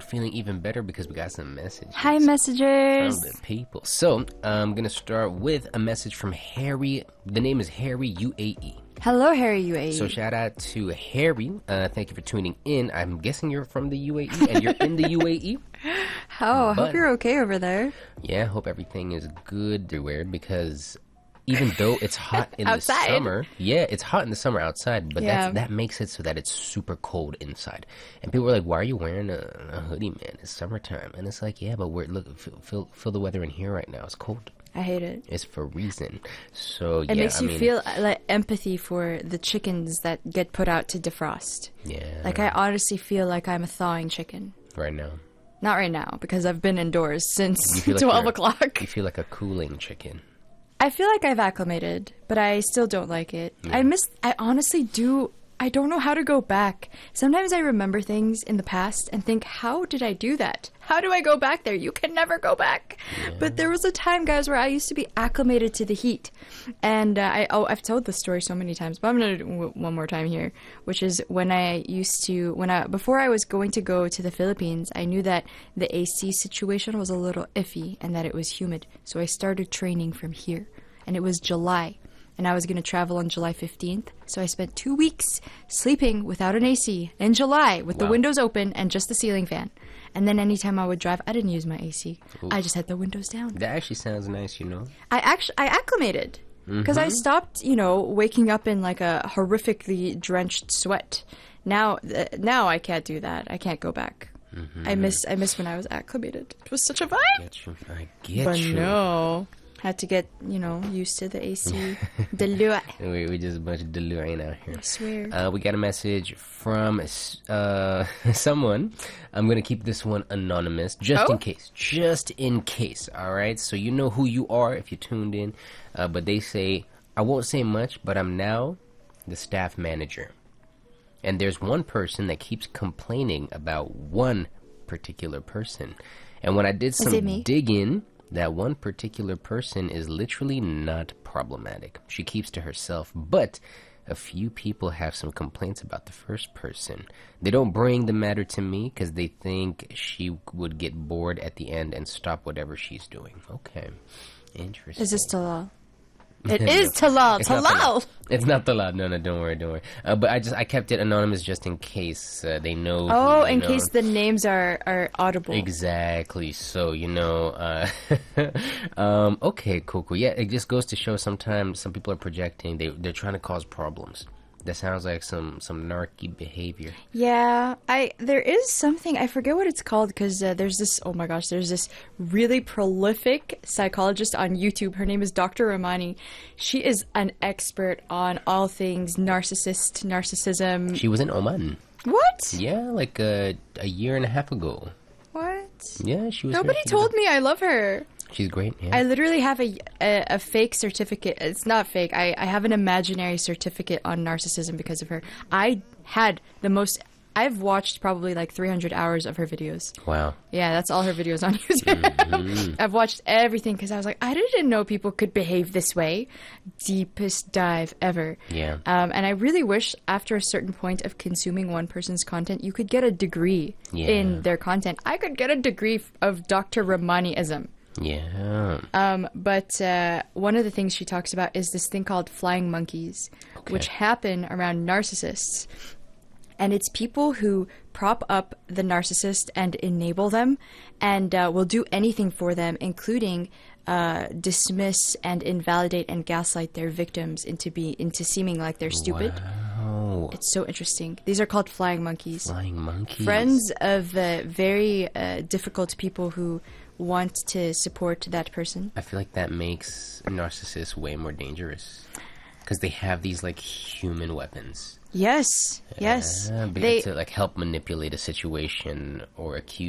feeling even better because we got some messages. Hi, messengers. From the people. So, I'm going to start with a message from Harry. The name is Harry UAE. Hello, Harry UAE. So, shout out to Harry. Thank you for tuning in. I'm guessing you're from the UAE and you're in the UAE. I hope you're okay over there. Yeah, hope everything is good everywhere because even though it's hot in the summer, it's hot in the summer outside, but that makes it so that it's super cold inside. And people are like, "Why are you wearing a hoodie, man? It's summertime." And it's like, yeah, but feel the weather in here right now. It's cold. I hate it. It's for a reason. So it makes you feel like empathy for the chickens that get put out to defrost. Yeah. Like I honestly feel like I'm a thawing chicken right now. Not right now because I've been indoors since 12 o'clock. You feel like a cooling chicken. I feel like I've acclimated, but I still don't like it. Yeah. I honestly do. I don't know how to go back. Sometimes I remember things in the past and think, how did I do that? How do I go back there? You can never go back. Yeah. But there was a time, guys, where I used to be acclimated to the heat. And I've told this story so many times, but I'm going to do it one more time here, which is when before I was going to go to the Philippines, I knew that the AC situation was a little iffy and that it was humid. So I started training from here. And it was July. And I was going to travel on July 15th. So I spent 2 weeks sleeping without an AC in July with the windows open and just the ceiling fan. And then anytime I would drive, I didn't use my AC. Ooh. I just had the windows down. That actually sounds nice, I acclimated. Because I stopped, waking up in like a horrifically drenched sweat. Now I can't do that. I can't go back. Mm-hmm. I miss when I was acclimated. It was such a vibe. I get you. But no. Had to get, used to the AC. Delua. We just a bunch of deluing out here. I swear. We got a message from someone. I'm going to keep this one anonymous, just in case. Just in case, all right? So you know who you are if you tuned in. But they say, I won't say much, but I'm now the staff manager. And there's one person that keeps complaining about one particular person. And when I did some digging, that one particular person is literally not problematic. She keeps to herself, but a few people have some complaints about the first person. They don't bring the matter to me because they think she would get bored at the end and stop whatever she's doing. Okay, interesting. Is this Talal? It is Talal. Talal. It's not Talal. No, don't worry. But I kept it anonymous just in case they know. Oh, in case the names are audible. Exactly. So okay, cool. Yeah, it just goes to show sometimes some people are projecting. They're trying to cause problems. That sounds like some narky behavior. Yeah, there is something, I forget what it's called, because there's this really prolific psychologist on YouTube. Her name is Dr. Ramani. She is an expert on all things narcissism. She was in Oman. What? Yeah, like a year and a half ago. What? Yeah, she was. Nobody told me. I love her. She's great. Yeah. I literally have a fake certificate. It's not fake. I have an imaginary certificate on narcissism because of her. I've watched probably like 300 hours of her videos. Wow. Yeah, that's all her videos on YouTube. Mm-hmm. I've watched everything because I was like, I didn't know people could behave this way. Deepest dive ever. Yeah. And I really wish after a certain point of consuming one person's content, you could get a degree in their content. I could get a degree of Dr. Ramani-ism. Yeah. But one of the things she talks about is this thing called flying monkeys, which happen around narcissists. And it's people who prop up the narcissist and enable them and will do anything for them, including dismiss and invalidate and gaslight their victims into seeming like they're stupid. Wow. It's so interesting. These are called flying monkeys. Flying monkeys. Friends of very difficult people who want to support that person. I feel like that makes narcissists way more dangerous because they have these like human weapons. Yes. They to like help manipulate a situation or accuse